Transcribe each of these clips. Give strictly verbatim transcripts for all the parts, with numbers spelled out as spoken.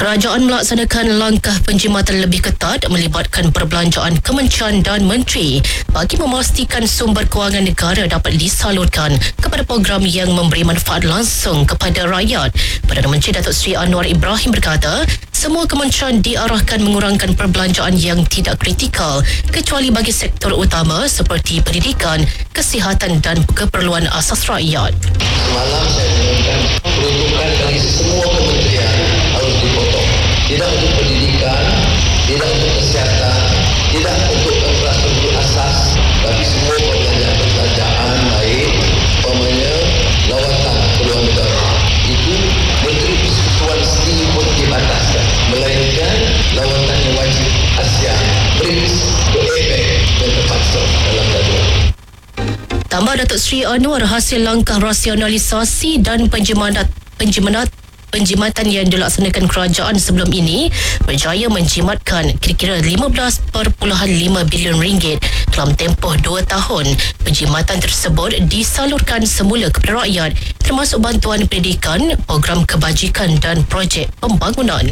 Kerajaan melaksanakan langkah penjimatan lebih ketat melibatkan perbelanjaan kementerian dan menteri bagi memastikan sumber kewangan negara dapat disalurkan kepada program yang memberi manfaat langsung kepada rakyat. Perdana Menteri Datuk Seri Anwar Ibrahim berkata, semua kementerian diarahkan mengurangkan perbelanjaan yang tidak kritikal kecuali bagi sektor utama seperti pendidikan, kesihatan dan keperluan asas rakyat. Semalam saya mengumumkan peruntukan bagi semua kementerian harus dipotong. Tidak untuk pendidikan, tidak untuk kesihatan, tidak untuk infrastruktur asas, bagi semua perbelanjaan-perbelanjaan lain, umpamanya lawatan keluar negara. Itu Menteri Persekutuan sendiri pun dibataskan, melainkan lawatan yang wajib ASEAN, BRICS, APEC dan terpaksa dalam jadual. Tambah Datuk Seri Anwar, hasil langkah rasionalisasi dan penjimat penjimat penjimatan yang dilaksanakan kerajaan sebelum ini berjaya menjimatkan kira-kira lima belas perpuluhan lima bilion ringgit dalam tempoh dua tahun. Penjimatan tersebut disalurkan semula kepada rakyat termasuk bantuan pendidikan, program kebajikan dan projek pembangunan.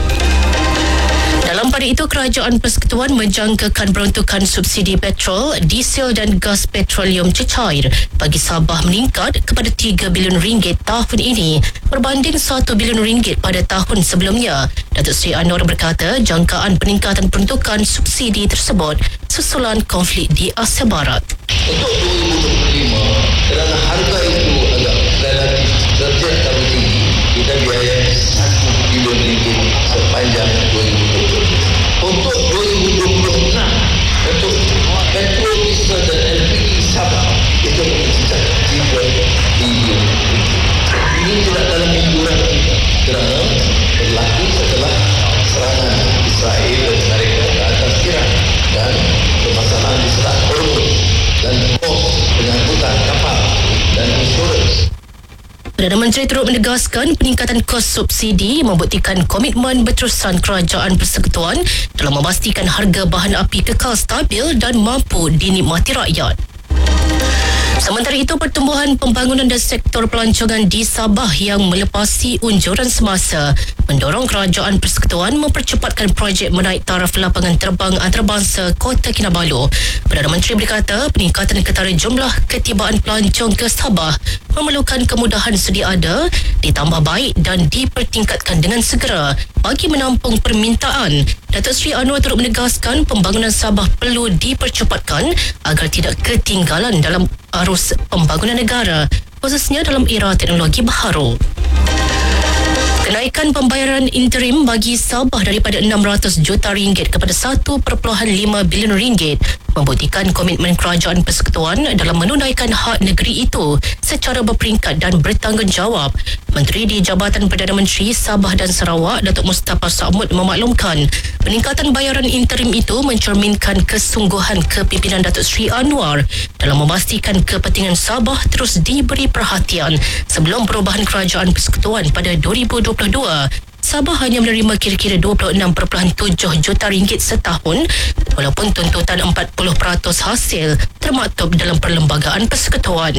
Dalam pada itu, Kerajaan Persekutuan menjangkakan peruntukan subsidi petrol, diesel dan gas petroleum cecair bagi Sabah meningkat kepada tiga bilion ringgit tahun ini berbanding satu bilion ringgit pada tahun sebelumnya. Datuk Seri Anwar berkata, jangkaan peningkatan peruntukan subsidi tersebut susulan konflik di Asia Barat. Untuk dua ribu dua puluh lima, kerana harga itu agak relatif terjadi terlalu tinggi, kita biaya satu bilion ringgit sepanjang dua ribu dua puluh. Untuk dua ribu dua puluh enam, untuk petrol, diesel dan L P G Sabah, itu mencapai tiga bilion ringgit. Ini tidak dalam hiburan kita, kerana berlaku setelah serangan Israel dan Amerika ke atas Iran dan permasalahan di Selat Hormuz dan kos pengangkutan kapal dan insurans. Perdana Menteri turut menegaskan peningkatan kos subsidi membuktikan komitmen berterusan Kerajaan Persekutuan dalam memastikan harga bahan api kekal stabil dan mampu dinikmati rakyat. Sementara itu, pertumbuhan pembangunan dan sektor pelancongan di Sabah yang melepasi unjuran semasa mendorong Kerajaan Persekutuan mempercepatkan projek menaik taraf lapangan terbang antarabangsa Kota Kinabalu. Perdana Menteri berkata, peningkatan ketara jumlah ketibaan pelancong ke Sabah memerlukan kemudahan sedia ada, ditambah baik dan dipertingkatkan dengan segera bagi menampung permintaan. Datuk Seri Anwar turut menegaskan pembangunan Sabah perlu dipercepatkan agar tidak ketinggalan dalam arus pembangunan negara, khususnya dalam era teknologi baharu. Kenaikan pembayaran interim bagi Sabah daripada enam ratus juta ringgit kepada satu perpuluhan lima bilion ringgit membuktikan komitmen Kerajaan Persekutuan dalam menunaikan hak negeri itu secara berperingkat dan bertanggungjawab. Menteri di Jabatan Perdana Menteri Sabah dan Sarawak, Datuk Mustafa Sa'mud memaklumkan peningkatan bayaran interim itu mencerminkan kesungguhan kepimpinan Datuk Seri Anwar dalam memastikan kepentingan Sabah terus diberi perhatian. Sebelum perubahan Kerajaan Persekutuan pada dua ribu dua puluh dua, Sabah hanya menerima kira-kira dua puluh enam perpuluhan tujuh juta ringgit setahun walaupun tuntutan empat puluh peratus hasil termaktub dalam Perlembagaan Persekutuan.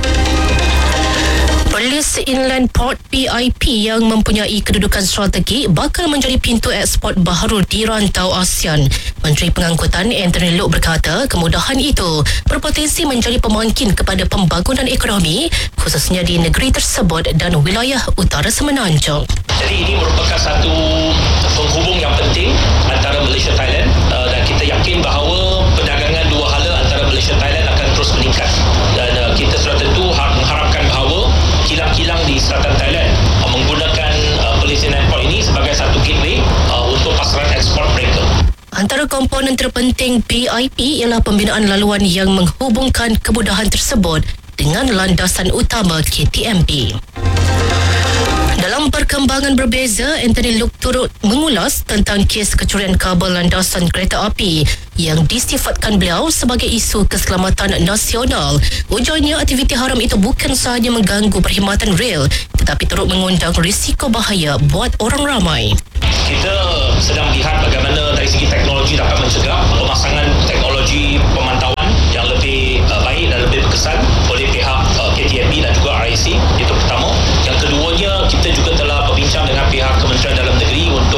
Perlis Inland Port P I P yang mempunyai kedudukan strategik bakal menjadi pintu ekspor baharu di rantau ASEAN. Menteri Pengangkutan Anthony Loke berkata kemudahan itu berpotensi menjadi pemangkin kepada pembangunan ekonomi khususnya di negeri tersebut dan wilayah utara semenanjung. Jadi ini merupakan satu penghubung yang penting antara Malaysia Thailand uh, dan kita yakin bahawa perdagangan dua hala antara Malaysia Thailand akan terus meningkat dan uh, kita sudah tentu mengharapkan bahawa kilang-kilang di selatan Thailand uh, menggunakan uh, Perlis Inland Port ini sebagai satu gateway uh, untuk pasaran ekspor mereka. Antara komponen terpenting P I P ialah pembinaan laluan yang menghubungkan kemudahan tersebut dengan landasan utama K T M P. Dalam perkembangan berbeza, Anthony Loke turut mengulas tentang kes kecurian kabel landasan kereta api yang disifatkan beliau sebagai isu keselamatan nasional. Ujarnya aktiviti haram itu bukan sahaja mengganggu perkhidmatan rel tetapi turut mengundang risiko bahaya buat orang ramai. Kita sedang lihat bagaimana dari segi teknologi dapat mencegah pemasangan teknologi pemantauan yang lebih uh, baik dan lebih berkesan oleh pihak uh, K T M P dan juga R I C. Itu pertama. Yang keduanya, kita juga telah berbincang dengan pihak Kementerian Dalam Negeri untuk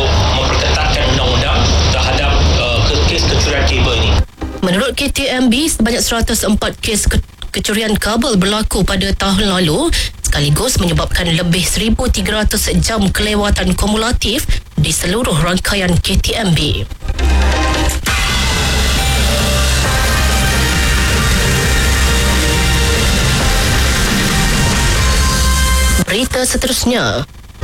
K T M B, sebanyak seratus empat kes ke- kecurian kabel berlaku pada tahun lalu, sekaligus menyebabkan lebih seribu tiga ratus jam kelewatan kumulatif di seluruh rangkaian K T M B. Berita seterusnya.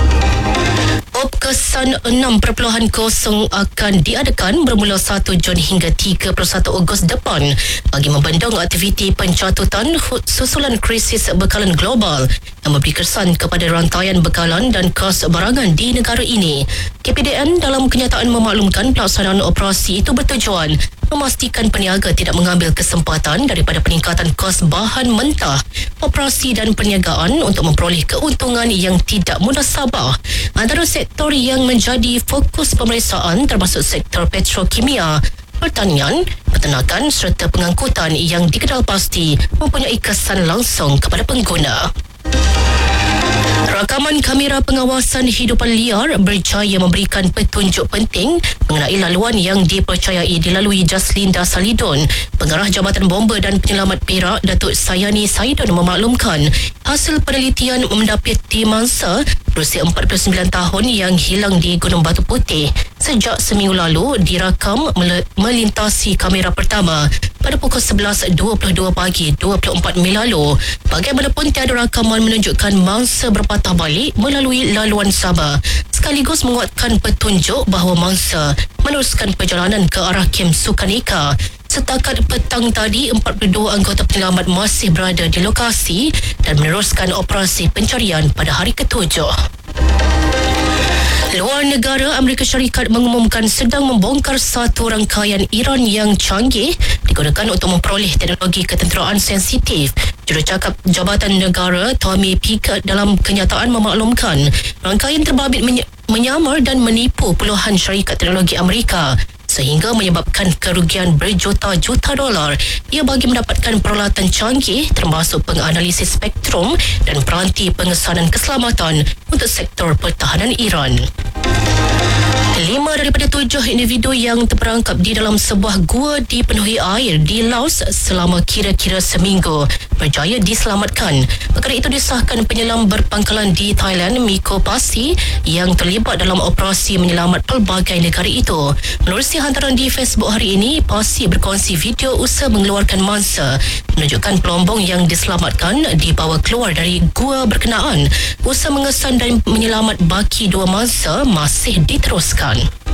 Opkesan enam perpuluhan kosong akan diadakan bermula satu Jun hingga tiga puluh satu Ogos depan bagi membendung aktiviti pencatutan susulan krisis bekalan global yang memberi kesan kepada rantaian bekalan dan kos barangan di negara ini. K P D N dalam kenyataan memaklumkan pelaksanaan operasi itu bertujuan memastikan peniaga tidak mengambil kesempatan daripada peningkatan kos bahan mentah, operasi dan perniagaan untuk memperoleh keuntungan yang tidak munasabah. Antara sektor yang menjadi fokus pemeriksaan termasuk sektor petrokimia, pertanian, peternakan serta pengangkutan yang dikenal pasti mempunyai kesan langsung kepada pengguna. Rakaman kamera pengawasan hidupan liar berjaya memberikan petunjuk penting mengenai laluan yang dipercayai dilalui Jaslinda Salidon. Pengarah Jabatan Bomba dan Penyelamat Perak, Datuk Sayani Saidon memaklumkan hasil penelitian mendapati mangsa berusia empat puluh sembilan tahun yang hilang di Gunung Batu Putih sejak seminggu lalu dirakam melintasi kamera pertama pada pukul sebelas dua puluh dua pagi dua puluh empat Mei lalu. Bagaimanapun tiada rakaman menunjukkan mangsa berpatah balik melalui laluan Sabah, sekaligus menguatkan petunjuk bahawa mangsa meneruskan perjalanan ke arah kem Sukanika. Setakat petang tadi, empat puluh dua anggota penyelamat masih berada di lokasi dan meneruskan operasi pencarian pada hari ketujuh. Luar negara, Amerika Syarikat mengumumkan sedang membongkar satu rangkaian Iran yang canggih digunakan untuk memperoleh teknologi ketenteraan sensitif. Jurucakap Jabatan Negara Tommy Pickett dalam kenyataan memaklumkan rangkaian terbabit menye- menyamar dan menipu puluhan syarikat teknologi Amerika sehingga menyebabkan kerugian berjuta-juta dolar. Ia bagi mendapatkan peralatan canggih termasuk penganalisis spektrum dan peranti pengesanan keselamatan untuk sektor pertahanan Iran. Lima daripada tujuh individu yang terperangkap di dalam sebuah gua dipenuhi air di Laos selama kira-kira seminggu berjaya diselamatkan. Perkara itu disahkan penyelam berpangkalan di Thailand, Miko Pasi, yang terlibat dalam operasi menyelamat pelbagai negara itu. Menerusi hantaran di Facebook hari ini, Pasi berkongsi video usaha mengeluarkan mangsa menunjukkan pelombong yang diselamatkan dibawa keluar dari gua berkenaan. Usaha mengesan dan menyelamat baki dua mangsa masih diteruskan.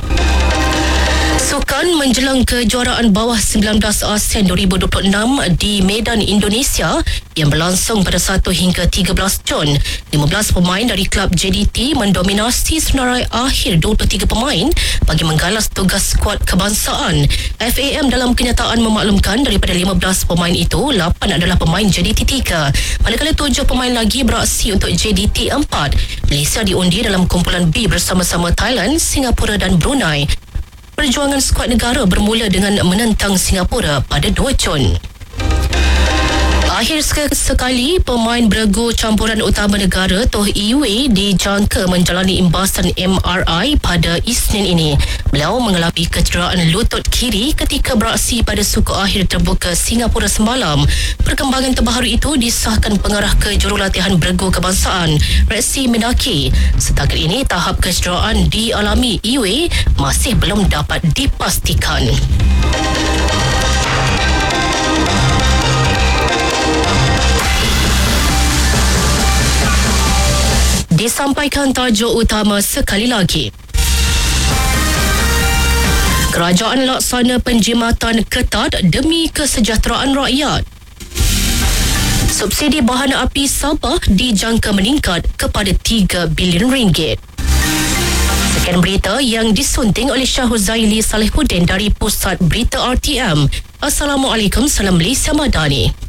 Sukan menjelang kejuaraan bawah sembilan belas ASEAN dua ribu dua puluh enam di Medan, Indonesia yang berlangsung pada satu hingga tiga belas Jun. lima belas pemain dari klub J D T mendominasi senarai akhir dua puluh tiga pemain bagi menggalas tugas skuad kebangsaan. F A M dalam kenyataan memaklumkan daripada lima belas pemain itu, lapan adalah pemain J D T tiga, manakala tujuh pemain lagi beraksi untuk J D T empat. Malaysia diundi dalam kumpulan B bersama-sama Thailand, Singapura dan Brunei. Perjuangan skuad negara bermula dengan menentang Singapura pada dua Jun. Akhir sekali, pemain beregu campuran utama negara Toh Iwe dijangka menjalani imbasan M R I pada Isnin ini. Beliau mengalami kecederaan lutut kiri ketika beraksi pada suku akhir terbuka Singapura semalam. Perkembangan terbaru itu disahkan pengarah kejurulatihan beregu kebangsaan Rexy Mendaki. Setakat ini, tahap kecederaan dialami Iwe masih belum dapat dipastikan. Disampaikan tajuk utama sekali lagi. Kerajaan laksana penjimatan ketat demi kesejahteraan rakyat. Subsidi bahan api Sabah dijangka meningkat kepada tiga bilion ringgit. Sekian berita yang disunting oleh Syahuzaili Salehuddin dari Pusat Berita R T M. Assalamualaikum, salam Malaysia Madani.